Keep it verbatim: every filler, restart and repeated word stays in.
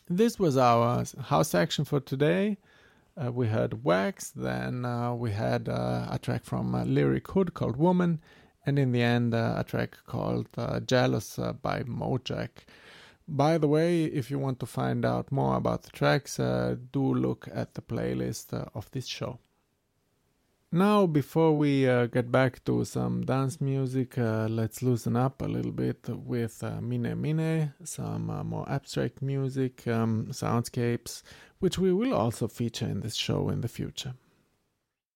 This was our house section for today. Uh, we heard Wax, then uh, we had uh, a track from uh, Lyric Hood called Woman, and in the end uh, a track called uh, Jealous uh, by Mojack. By the way, if you want to find out more about the tracks, uh, do look at the playlist uh, of this show. Now, before we uh, get back to some dance music, uh, let's loosen up a little bit with uh, Mine Mine, some uh, more abstract music, um, soundscapes, which we will also feature in this show in the future.